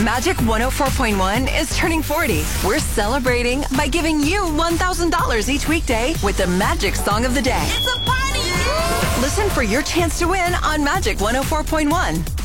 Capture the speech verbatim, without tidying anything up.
Magic one oh four point one is turning forty. We're celebrating by giving you one thousand dollars each weekday with the Magic Song of the Day. It's a party! Listen for your chance to win on Magic one oh four point one.